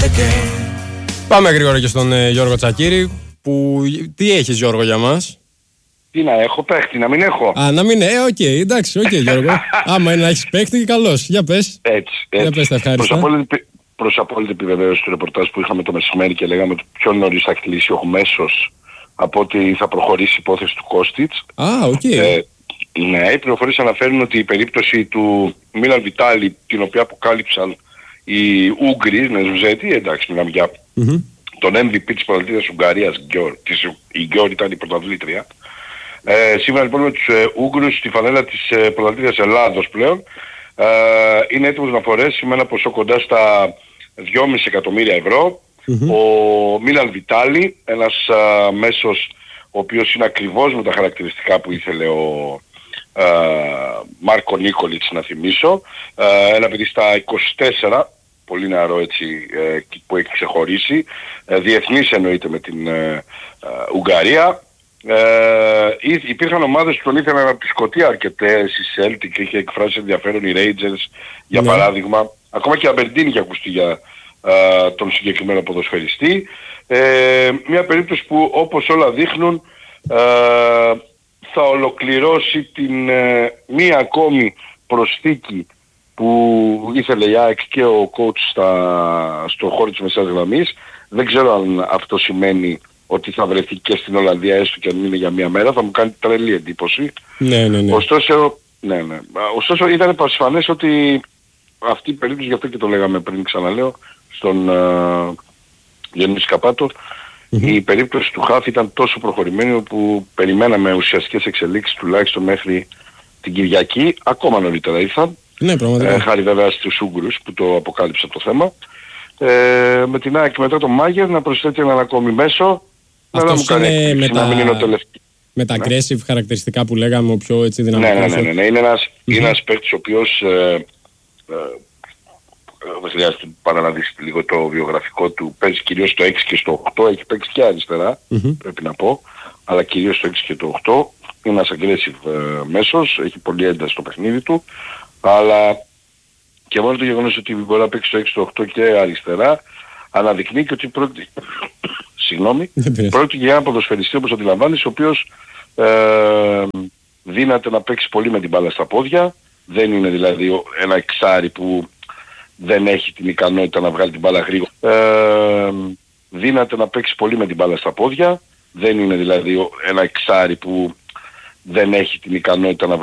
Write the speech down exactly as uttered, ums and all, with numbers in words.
Πάμε γρήγορα και στον ε, Γιώργο Τσακίρη. Που... Τι έχεις, Γιώργο, για μας? Τι να έχω, παίχτη, να μην έχω. Α, να μην, ε, οκ, okay, εντάξει, οκ, okay, Γιώργο. Άμα είναι να έχεις παίχτη, καλώς. Για πες. Έτσι, έτσι. Για πες τα ευχάριστα. Προς απόλυτη, προς απόλυτη επιβεβαίωση του ρεπορτάζ που είχαμε το μεσημέρι και λέγαμε ότι πιο νωρίς θα κλείσει ο Μέσος από ότι θα προχωρήσει η υπόθεση του Κόστιτς. Α, οκ. Okay. Ε, ναι, οι πληροφορίες αναφέρουν ότι η περίπτωση του Μίλαν Βιτάλη, την οποία αποκάλυψαν οι Ούγγροι, με Ζουζέτη, εντάξει, μιλάμε για mm-hmm. τον εμ βι πι της πρωταθλήτριας Ουγγαρίας, Γκιόρ, της, η Γκιόρ ήταν η πρωταθλήτρια. Ε, σήμερα λοιπόν με τους ε, Ούγγρους στη φανέλα της ε, πρωταθλήτριας Ελλάδος πλέον ε, είναι έτοιμος να φορέσει με ένα ποσό κοντά στα δυόμισι εκατομμύρια ευρώ mm-hmm. ο Μίλαν Βιτάλη, ένας α, μέσος ο οποίος είναι ακριβώς με τα χαρακτηριστικά που ήθελε ο α, Μάρκο Νίκολιτς, να θυμίσω, ε, ένα παιδί στα είκοσι τέσσερα, πολύ νεαρό έτσι, ε, που έχει ξεχωρίσει, ε, διεθνής εννοείται με την ε, ε, Ουγγαρία. Ε, υπήρχαν ομάδες που τον ήθελαν από τη Σκωτία αρκετές, η Celtic είχε εκφράσει ενδιαφέρον, οι Rangers για ναι. παράδειγμα, ακόμα και η Αμπερντίν είχε ακουστεί για ε, τον συγκεκριμένο ποδοσφαιριστή. Ε, μια περίπτωση που όπως όλα δείχνουν ε, θα ολοκληρώσει την ε, μία ακόμη προσθήκη που ήθελε η ΑΕΚ και ο coach στα, στο χώρο της μεσαίας γραμμής. Δεν ξέρω αν αυτό σημαίνει ότι θα βρεθεί και στην Ολλανδία, έστω και αν είναι για μία μέρα, θα μου κάνει τρελή εντύπωση. Ναι, ναι, ναι. Ωστόσο, ναι, ναι. Ωστόσο ήταν πασφανές ότι αυτή η περίπτωση, γι' αυτό και το λέγαμε πριν, ξαναλέω, στον uh, Γιάννη Καπάτο, mm-hmm. η περίπτωση του Χαφ ήταν τόσο προχωρημένη όπου περιμέναμε ουσιαστικές εξελίξεις τουλάχιστον μέχρι την Κυριακή, ακόμα νωρίτερα ήρθαν. Ναι, πραγματικά. Ε, χάρη βέβαια στους Ούγγρους που το αποκάλυψαν το θέμα. Ε, με την ΑΕΚ μετά τον Μάγερ να προσθέτει έναν ακόμη μέσο. Αυτός να είναι με τα, είναι με τα ναι. aggressive χαρακτηριστικά που λέγαμε, ο πιο έτσι δυναμικός. Ναι, ναι, ναι, ναι, ναι. Είναι ένας, mm-hmm. είναι ένας παίκτης ο οποίος ε, ε, δεν χρειάζεται παρά να δεις λίγο το βιογραφικό του. Παίζει κυρίως στο έξι και στο οκτώ, έχει παίξει και αριστερά, mm-hmm. πρέπει να πω, αλλά κυρίως στο έξι και το οκτώ. Είναι ένας aggressive ε, μέσος, έχει πολύ ένταση στο παιχνίδι του, αλλά και μόνο το γεγονός ότι μπορεί να παίξει στο έξι, το οκτώ και αριστερά, αναδεικνύει και ότι πρόκειται, συγγνώμη, πρόκειται για ένα ποδοσφαιριστή όπως αντιλαμβάνεις, ο οποίος ε, δύναται να παίξει πολύ με την μπάλα στα πόδια, δεν είναι δηλαδή ένα εξάρι που δεν έχει την ικανότητα να βγάλει την μπάλα γρήγορα. Ε, δύναται να παίξει πολύ με την μπάλα στα πόδια, δεν είναι δηλαδή ένα εξάρι που δεν έχει την ικανότητα να βγάλει